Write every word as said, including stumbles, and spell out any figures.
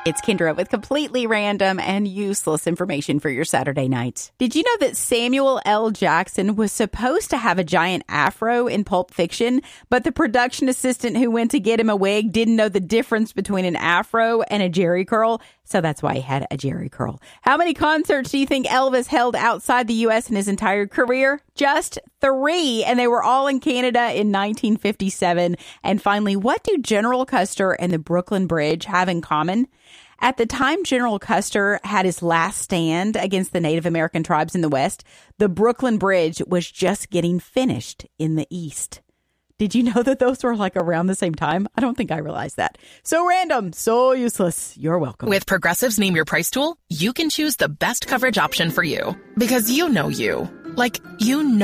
It's Kendra with completely random and useless information for your Saturday night. Did you know that Samuel L. Jackson was supposed to have a giant afro in Pulp Fiction, but the production assistant who went to get him a wig didn't know the difference between an afro and a jerry curl, so that's why he had a jerry curl. How many concerts do you think Elvis held outside the U S in his entire career? Just three, and they were all in Canada in nineteen fifty-seven. And finally, what do General Custer and the Brooklyn Bridge have in common? At the time General Custer had his last stand against the Native American tribes in the West, the Brooklyn Bridge was just getting finished in the East. Did you know that those were like around the same time? I don't think I realized that. So random, so useless. You're welcome. With Progressive's Name Your Price tool, you can choose the best coverage option for you. Because you know you. Like, you know